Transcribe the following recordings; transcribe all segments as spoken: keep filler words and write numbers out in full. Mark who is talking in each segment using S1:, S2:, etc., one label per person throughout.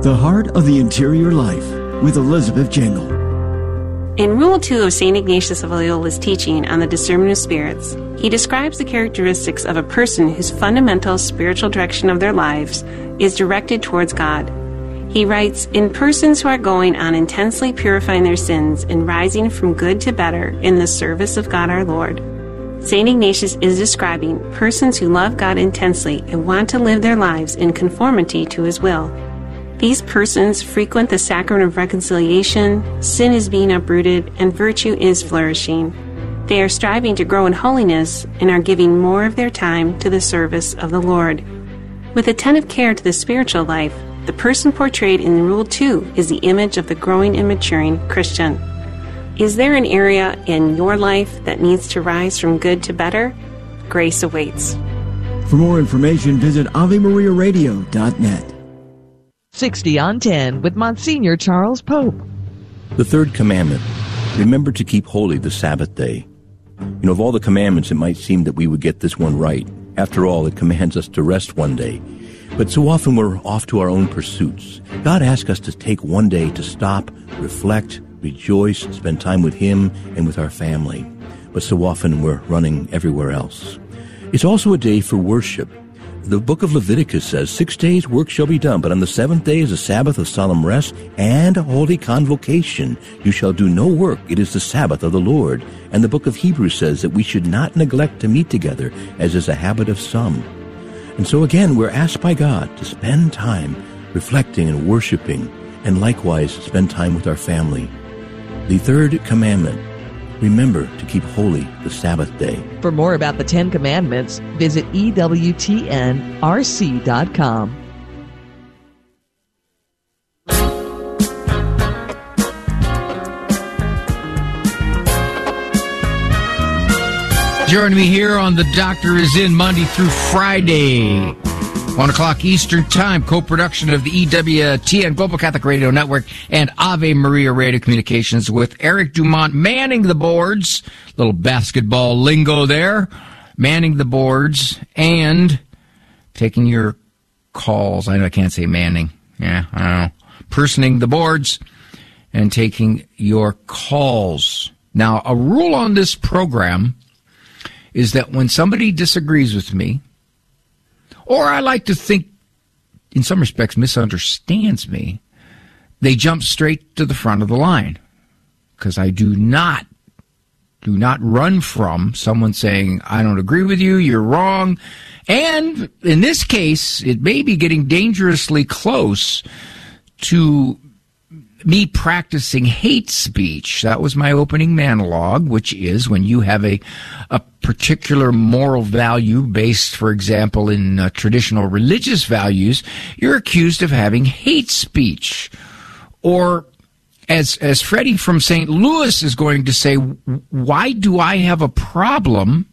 S1: The Heart of the Interior Life with Elizabeth Jingle.
S2: In Rule two of Saint Ignatius of Loyola's teaching on the discernment of spirits, he describes the characteristics of a person whose fundamental spiritual direction of their lives is directed towards God. He writes, "In persons who are going on intensely purifying their sins and rising from good to better in the service of God our Lord." Saint Ignatius is describing persons who love God intensely and want to live their lives in conformity to His will. These persons frequent the sacrament of reconciliation, sin is being uprooted, and virtue is flourishing. They are striving to grow in holiness and are giving more of their time to the service of the Lord. With attentive care to the spiritual life, the person portrayed in Rule two is the image of the growing and maturing Christian. Is there an area in your life that needs to rise from good to better? Grace awaits.
S1: For more information, visit ave maria radio dot net.
S3: sixty on ten with Monsignor Charles Pope.
S4: The third commandment, remember to keep holy the Sabbath day. You know, of all the commandments, it might seem that we would get this one right. After all, it commands us to rest one day. But so often we're off to our own pursuits. God asks us to take one day to stop, reflect, rejoice, spend time with Him and with our family. But so often we're running everywhere else. It's also a day for worship. The book of Leviticus says, six days work shall be done, but on the seventh day is a Sabbath of solemn rest and a holy convocation. You shall do no work. It is the Sabbath of the Lord. And the book of Hebrews says that we should not neglect to meet together, as is a habit of some. And so again, we're asked by God to spend time reflecting and worshiping, and likewise spend time with our family. The third commandment, remember to keep holy the Sabbath day.
S3: For more about the Ten Commandments, visit E W T N R C dot com.
S5: Join me here on The Doctor Is In, Monday through Friday, one o'clock Eastern Time, co-production of the E W T N Global Catholic Radio Network and Ave Maria Radio Communications with Eric Dumont manning the boards. Little basketball lingo there. Manning the boards and taking your calls. I know I can't say manning. Yeah, I don't know. Personing the boards and taking your calls. Now, a rule on this program is that when somebody disagrees with me, or I like to think, in some respects, misunderstands me, they jump straight to the front of the line. Because I do not, do not run from someone saying, I don't agree with you, you're wrong. And in this case, it may be getting dangerously close to me practicing hate speech. That was my opening monologue, which is when you have a, a particular moral value based, for example, in uh, traditional religious values, you're accused of having hate speech. Or, as, as Freddie from Saint Louis is going to say, why do I have a problem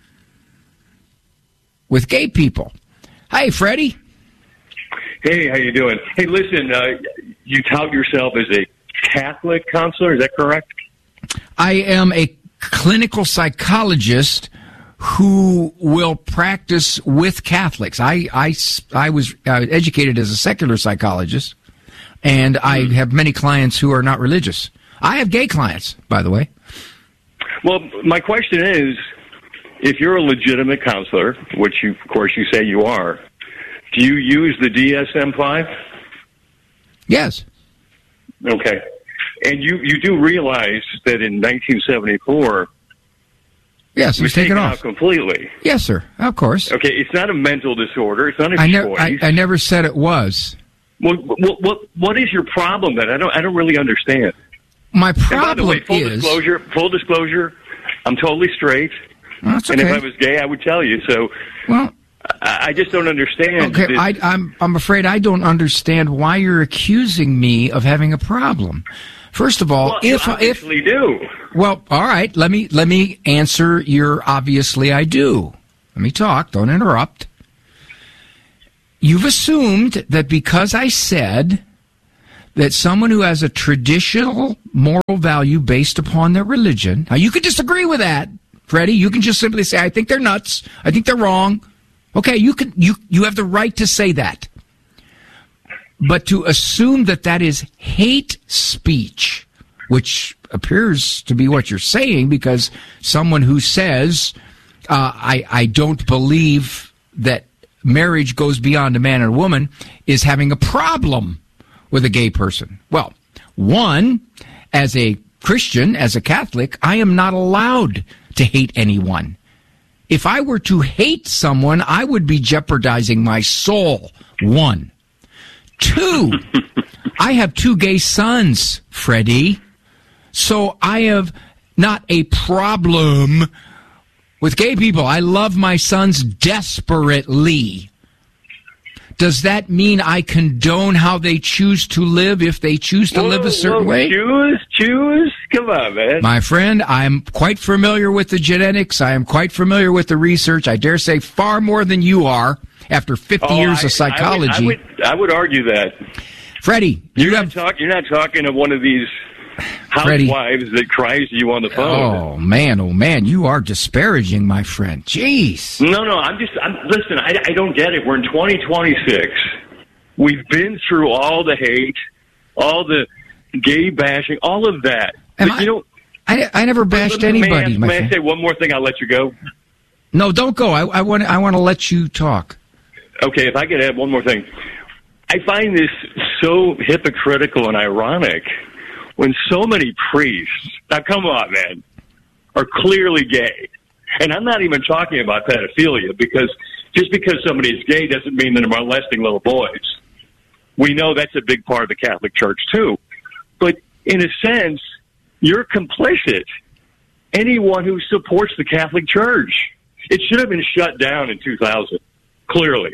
S5: with gay people? Hi, Freddie.
S6: Hey, how you doing? Hey, listen, uh, you tout yourself as a Catholic counselor, is that correct?
S5: I am a clinical psychologist who will practice with Catholics. I, I, I was uh, educated as a secular psychologist, and I have many clients who are not religious. I have gay clients, by the way.
S6: Well, my question is, if you're a legitimate counselor, which you, of course you say you are, do you use the D S M five?
S5: Yes.
S6: Okay. And you, you do realize that in nineteen seventy-four,
S5: yes, it was taken off
S6: out completely.
S5: Yes, sir. Of course.
S6: Okay, it's not a mental disorder. It's not a
S5: I,
S6: choice.
S5: ne- I, I never said it was.
S6: Well, what, what what is your problem then? I don't I don't really understand.
S5: My problem
S6: and by the way, full
S5: is
S6: disclosure. Full disclosure. I'm totally straight.
S5: Well, that's
S6: and
S5: okay.
S6: if I was gay, I would tell you. So.
S5: Well.
S6: I just don't understand.
S5: Okay, I, I'm I'm afraid I don't understand why you're accusing me of having a problem. First of all,
S6: well,
S5: if
S6: you obviously
S5: if
S6: do.
S5: Well, all right, let me let me answer your obviously I do. Let me talk. Don't interrupt. You've assumed that because I said that someone who has a traditional moral value based upon their religion. Now, you could disagree with that, Freddie. You can just simply say, I think they're nuts. I think they're wrong. Okay, you can you you have the right to say that. But to assume that that is hate speech, which appears to be what you're saying, because someone who says, uh, I, I don't believe that marriage goes beyond a man and a woman, is having a problem with a gay person. Well, one, as a Christian, as a Catholic, I am not allowed to hate anyone. If I were to hate someone, I would be jeopardizing my soul. One. Two, I have two gay sons, Freddie. So I have not a problem with gay people. I love my sons desperately. Does that mean I condone how they choose to live if they choose to
S6: whoa,
S5: live a certain
S6: whoa,
S5: way?
S6: Choose, choose. Come on, man.
S5: My friend, I'm quite familiar with the genetics. I am quite familiar with the research. I dare say far more than you are after fifty
S6: oh,
S5: years
S6: I,
S5: of psychology.
S6: I would, I would, I would argue that.
S5: Freddie,
S6: you're
S5: you
S6: not,
S5: have,
S6: talk, you're not talking to one of these housewives Freddie. that cries to you on the phone.
S5: Oh, man, oh, man, you are disparaging, my friend. Jeez.
S6: No, no, I'm just, I'm, listen, I, I don't get it. We're in twenty twenty-six. We've been through all the hate, all the gay bashing, all of that.
S5: Am
S6: but,
S5: I,
S6: you know,
S5: I, I never bashed
S6: may,
S5: anybody,
S6: may,
S5: my
S6: may
S5: friend.
S6: I say one more thing? I'll let you go.
S5: No, don't go. I, I want, I want to let you talk.
S6: Okay, if I could add one more thing. I find this so hypocritical and ironic when so many priests, now come on, man, are clearly gay. And I'm not even talking about pedophilia, because just because somebody is gay doesn't mean that they're molesting little boys. We know that's a big part of the Catholic Church, too. But in a sense, you're complicit. Anyone who supports the Catholic Church. It should have been shut down in two thousand, clearly.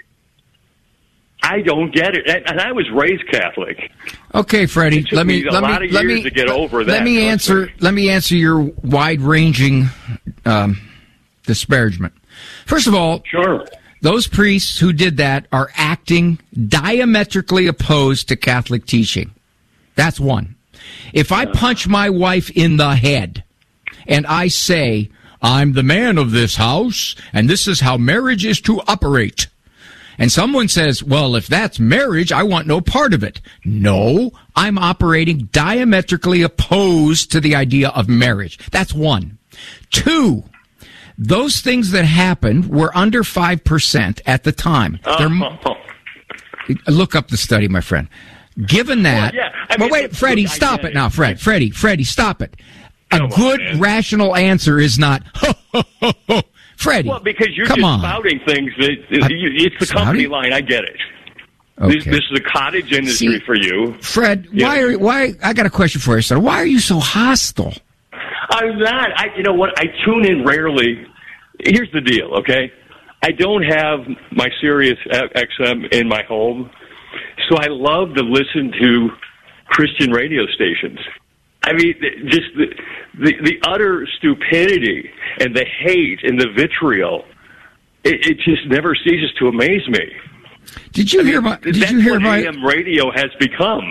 S6: I don't get it, and I was raised Catholic.
S5: Okay, Freddie.
S6: It took
S5: let me
S6: me a
S5: let
S6: lot
S5: me
S6: of
S5: let
S6: years
S5: me
S6: to get over that.
S5: Let me answer. Let me answer your wide-ranging um, disparagement. First of all,
S6: sure.
S5: Those priests who did that are acting diametrically opposed to Catholic teaching. That's one. If I punch my wife in the head and I say, I'm the man of this house, and this is how marriage is to operate, and someone says, well, if that's marriage, I want no part of it. No, I'm operating diametrically opposed to the idea of marriage. That's one. Two, those things that happened were under five percent at the time.
S6: Oh.
S5: Look up the study, my friend. Given that,
S6: well, yeah. I mean,
S5: well, wait, Freddie,
S6: look,
S5: stop it now, Fred. Freddie, Freddie, stop it. A
S6: Come
S5: good,
S6: on,
S5: rational answer is not, ho, ho, ho, ho. Freddie,
S6: well, because you're
S5: come
S6: just
S5: on.
S6: spouting things that
S5: I,
S6: it's the
S5: spouting?
S6: company line. I get it.
S5: Okay.
S6: This, this is a cottage industry
S5: See,
S6: for you,
S5: Fred.
S6: Yeah.
S5: Why are why? I got a question for you, sir. Why are you so hostile?
S6: I'm not. I, you know what? I tune in rarely. Here's the deal, okay? I don't have my Sirius X M in my home, so I love to listen to Christian radio stations. I mean, just the, the the utter stupidity and the hate and the vitriol, it, it just never ceases to amaze me.
S5: Did you
S6: I
S5: hear
S6: mean,
S5: my? Did
S6: that's
S5: you hear
S6: what
S5: my?
S6: A M radio has become.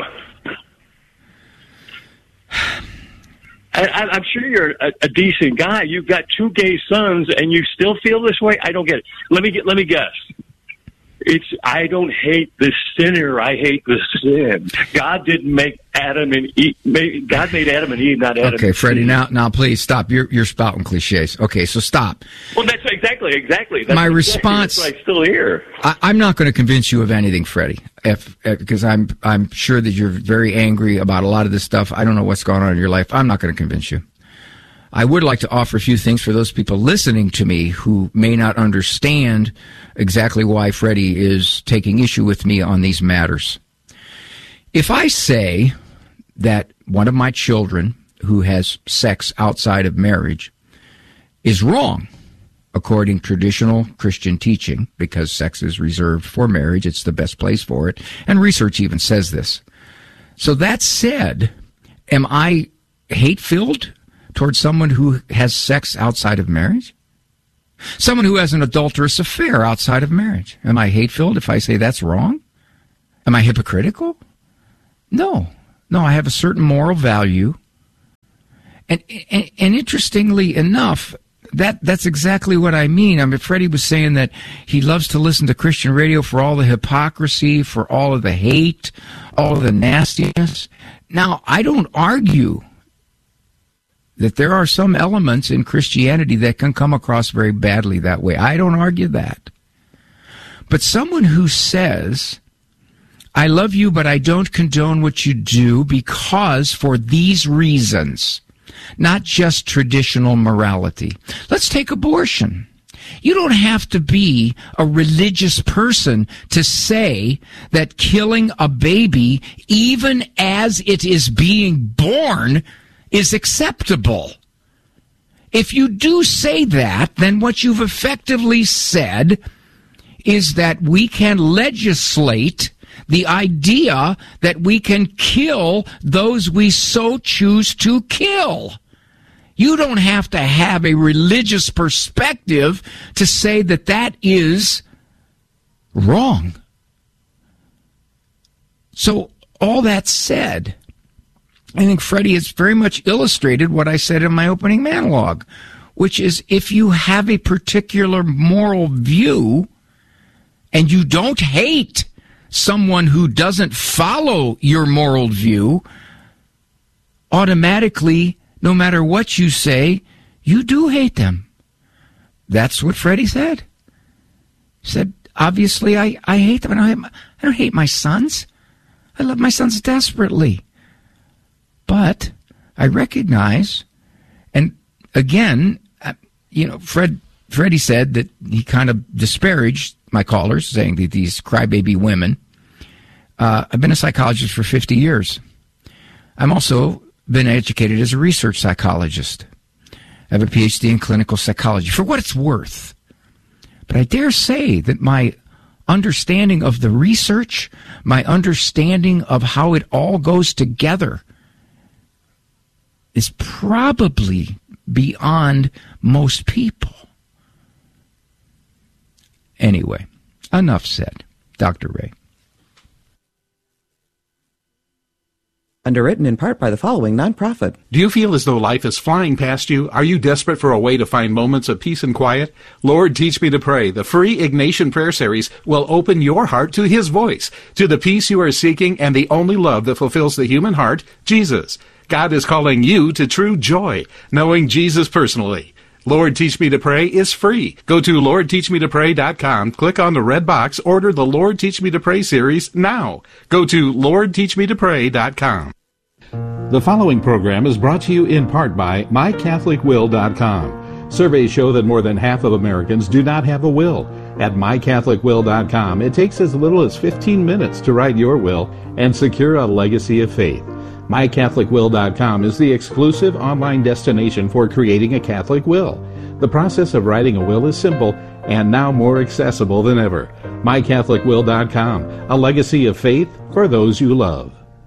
S6: I, I'm sure you're a, a decent guy. You've got two gay sons, and you still feel this way. I don't get it. Let me get. Let me guess. It's I don't hate the sinner. I hate the sin. God didn't make Adam and Eve. Made, God made Adam and Eve, not Adam.
S5: Okay,
S6: and
S5: Freddie.
S6: Eve.
S5: Now, now, please stop. You're you're spouting cliches. Okay, so stop.
S6: Well, that's exactly exactly. That's
S5: My
S6: exactly
S5: response.
S6: what I still hear.
S5: I, I'm not going to convince you of anything, Freddie, if because I'm I'm sure that you're very angry about a lot of this stuff. I don't know what's going on in your life. I'm not going to convince you. I would like to offer a few things for those people listening to me who may not understand exactly why Freddie is taking issue with me on these matters. If I say that one of my children who has sex outside of marriage is wrong, according to traditional Christian teaching, because sex is reserved for marriage, it's the best place for it, and research even says this. So that said, am I hate-filled towards someone who has sex outside of marriage? Someone who has an adulterous affair outside of marriage. Am I hate-filled if I say that's wrong? Am I hypocritical? No. No, I have a certain moral value. And, and, and interestingly enough, that that's exactly what I mean. I mean, Freddie was saying that he loves to listen to Christian radio for all the hypocrisy, for all of the hate, all of the nastiness. Now, I don't argue that there are some elements in Christianity that can come across very badly that way. I don't argue that. But someone who says, I love you, but I don't condone what you do because for these reasons, not just traditional morality. Let's take abortion. You don't have to be a religious person to say that killing a baby, even as it is being born, is acceptable. If you do say that, then what you've effectively said is that we can legislate the idea that we can kill those we so choose to kill. You don't have to have a religious perspective to say that that is wrong. So, all that said, I think Freddie has very much illustrated what I said in my opening monologue, which is if you have a particular moral view and you don't hate someone who doesn't follow your moral view, automatically, no matter what you say, you do hate them. That's what Freddie said. He said, obviously, I, I hate them. I don't, I don't hate my sons. I love my sons desperately. But I recognize, and again, you know, Fred, Freddie said that he kind of disparaged my callers, saying that these crybaby women. Uh, I've been a psychologist for fifty years. I'm also been educated as a research psychologist. I have a P H D in clinical psychology, for what it's worth. But I dare say that my understanding of the research, my understanding of how it all goes together, is probably beyond most people. Anyway, enough said. Doctor Ray.
S7: Underwritten in part by the following nonprofit.
S8: Do you feel as though life is flying past you? Are you desperate for a way to find moments of peace and quiet? Lord, Teach Me to Pray, the free Ignatian prayer series, will open your heart to His voice, to the peace you are seeking and the only love that fulfills the human heart, Jesus. God is calling you to true joy, knowing Jesus personally. Lord, Teach Me to Pray is free. Go to lord teach me to pray dot com, click on the red box, order the Lord Teach Me to Pray series now. Go to lord teach me to pray dot com. The following program is brought to you in part by my catholic will dot com. Surveys show that more than half of Americans do not have a will. At my catholic will dot com, it takes as little as fifteen minutes to write your will and secure a legacy of faith. my catholic will dot com is the exclusive online destination for creating a Catholic will. The process of writing a will is simple and now more accessible than ever. my catholic will dot com, a legacy of faith for those you love.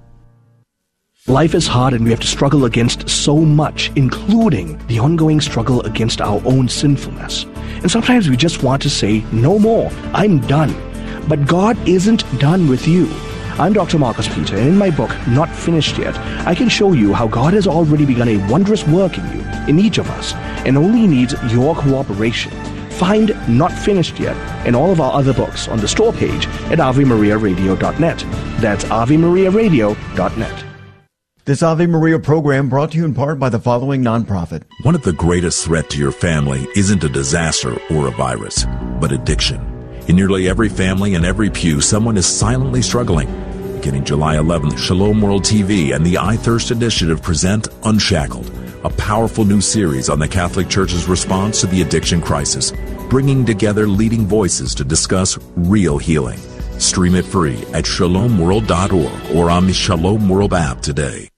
S9: Life is hard and we have to struggle against so much, including the ongoing struggle against our own sinfulness. And sometimes we just want to say, no more, I'm done. But God isn't done with you. I'm Doctor Marcus Peter, and in my book, Not Finished Yet, I can show you how God has already begun a wondrous work in you, in each of us, and only needs your cooperation. Find Not Finished Yet and all of our other books on the store page at ave maria radio dot net. That's ave maria radio dot net.
S1: This Ave Maria program brought to you in part by the following nonprofit.
S10: One of the greatest threats to your family isn't a disaster or a virus, but addiction. In nearly every family and every pew, someone is silently struggling. Beginning July eleventh, Shalom World T V and the I Thirst Initiative present Unshackled, a powerful new series on the Catholic Church's response to the addiction crisis, bringing together leading voices to discuss real healing. Stream it free at shalom world dot org or on the Shalom World app today.